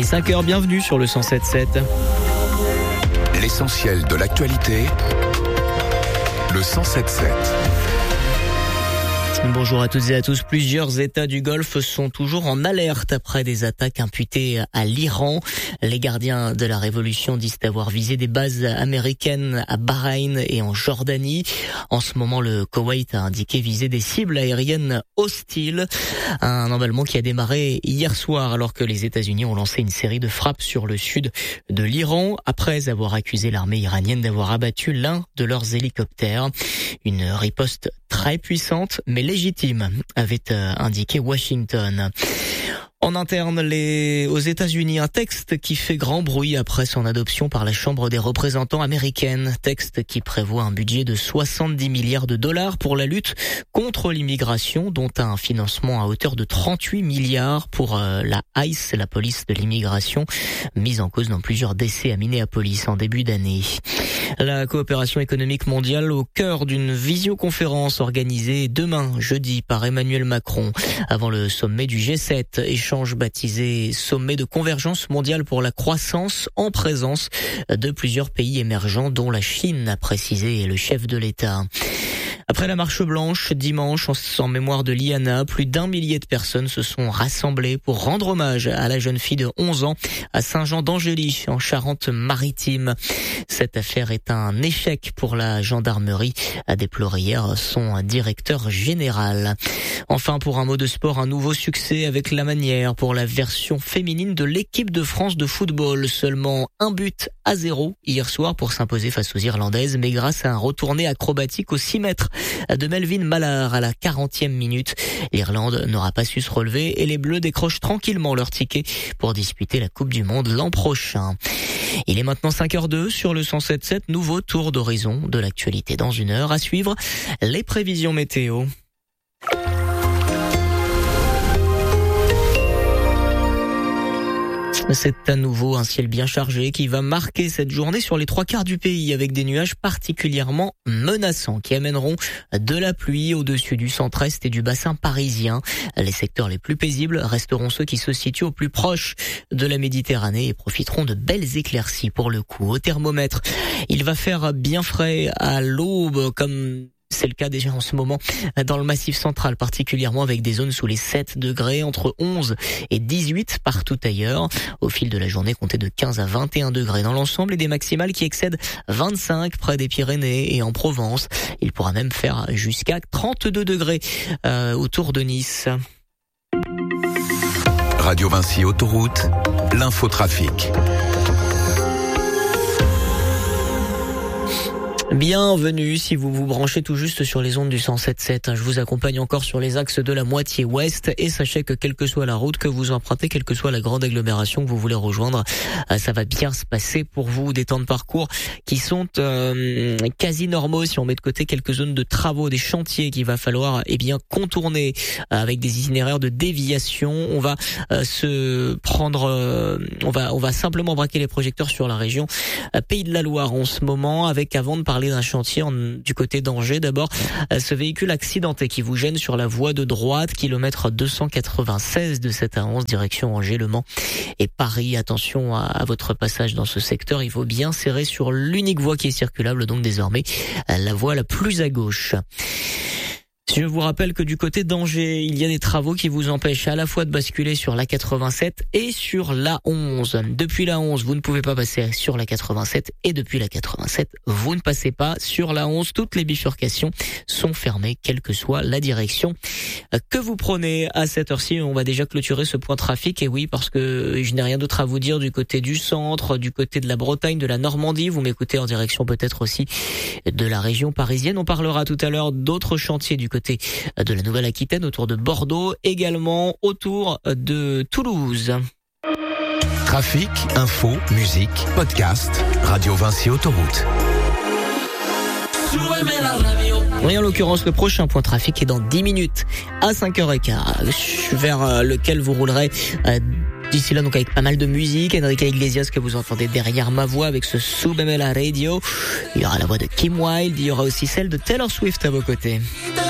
Il est 5h, bienvenue sur le 107.7. L'essentiel de l'actualité, le 107.7. Bonjour à toutes et à tous. Plusieurs États du Golfe sont toujours en alerte après des attaques imputées à l'Iran. Les gardiens de la révolution disent avoir visé des bases américaines à Bahreïn et en Jordanie. En ce moment, le Koweït a indiqué viser des cibles aériennes hostiles. Un emballement qui a démarré hier soir alors que les États-Unis ont lancé une série de frappes sur le sud de l'Iran après avoir accusé l'armée iranienne d'avoir abattu l'un de leurs hélicoptères. Une riposte très puissante mais légitime, avait indiqué Washington. En interne, aux États-Unis, un texte qui fait grand bruit après son adoption par la Chambre des représentants américaine. Texte qui prévoit un budget de 70 milliards de dollars pour la lutte contre l'immigration, dont un financement à hauteur de 38 milliards pour la ICE, la police de l'immigration, mise en cause dans plusieurs décès à Minneapolis en début d'année. La coopération économique mondiale au cœur d'une visioconférence organisée demain, jeudi, par Emmanuel Macron, avant le sommet du G7, échange baptisé Sommet de convergence mondiale pour la croissance, en présence de plusieurs pays émergents, dont la Chine, a précisé le chef de l'État. Après la marche blanche, dimanche, en mémoire de Liana, plus d'1 millier de personnes se sont rassemblées pour rendre hommage à la jeune fille de 11 ans à Saint-Jean-d'Angély, en Charente-Maritime. Cette affaire est un échec pour la gendarmerie, a déploré hier son directeur général. Enfin, pour un mot de sport, un nouveau succès avec la manière pour la version féminine de l'équipe de France de football. Seulement 1-0 hier soir pour s'imposer face aux Irlandaises, mais grâce à un retourné acrobatique aux 6 mètres de Melvin Mallard à la 40e minute. L'Irlande n'aura pas su se relever et les Bleus décrochent tranquillement leur ticket pour disputer la Coupe du Monde l'an prochain. Il est maintenant 5h02 sur le 107.7, nouveau tour d'horizon de l'actualité dans une heure. À suivre, les prévisions météo. C'est à nouveau un ciel bien chargé qui va marquer cette journée sur les 3/4 du pays avec des nuages particulièrement menaçants qui amèneront de la pluie au-dessus du centre-est et du bassin parisien. Les secteurs les plus paisibles resteront ceux qui se situent au plus proche de la Méditerranée et profiteront de belles éclaircies pour le coup. Au thermomètre, il va faire bien frais à l'aube comme c'est le cas déjà en ce moment dans le Massif central, particulièrement avec des zones sous les 7 degrés, entre 11 et 18 partout ailleurs. Au fil de la journée, comptez de 15 à 21 degrés dans l'ensemble et des maximales qui excèdent 25 près des Pyrénées et en Provence. Il pourra même faire jusqu'à 32 degrés autour de Nice. Radio Vinci Autoroute, l'infotrafic. Bienvenue si vous vous branchez tout juste sur les ondes du 107.7. Je vous accompagne encore sur les axes de la moitié ouest et sachez que quelle que soit la route que vous empruntez, quelle que soit la grande agglomération que vous voulez rejoindre, ça va bien se passer pour vous. Des temps de parcours qui sont quasi normaux si on met de côté quelques zones de travaux, des chantiers qu'il va falloir contourner avec des itinéraires de déviation. On va on va simplement braquer les projecteurs sur la région Pays de la Loire en ce moment, avec, avant de parler d'un chantier du côté d'Angers, d'abord ce véhicule accidenté qui vous gêne sur la voie de droite, kilomètre 296 de 7 à 11, direction Angers, Le Mans et Paris. Attention à votre passage dans ce secteur, il faut bien serrer sur l'unique voie qui est circulable, donc désormais la voie la plus à gauche. Je vous rappelle que du côté d'Angers, il y a des travaux qui vous empêchent à la fois de basculer sur la 87 et sur la 11. Depuis la 11, vous ne pouvez pas passer sur la 87 et depuis la 87, vous ne passez pas sur la 11. Toutes les bifurcations sont fermées, quelle que soit la direction que vous prenez. À cette heure-ci, on va déjà clôturer ce point trafic. Et oui, parce que je n'ai rien d'autre à vous dire du côté du centre, du côté de la Bretagne, de la Normandie. Vous m'écoutez en direction peut-être aussi de la région parisienne. On parlera tout à l'heure d'autres chantiers du côté de la Nouvelle-Aquitaine, autour de Bordeaux, également autour de Toulouse. Trafic, info, musique, podcast, Radio Vinci Autoroute. Oui, en l'occurrence, le prochain point trafic est dans 10 minutes à 5h15, vers lequel vous roulerez d'ici là, donc avec pas mal de musique. Enrique Iglesias que vous entendez derrière ma voix avec ce Súbeme la Radio. Il y aura la voix de Kim Wilde, il y aura aussi celle de Taylor Swift à vos côtés.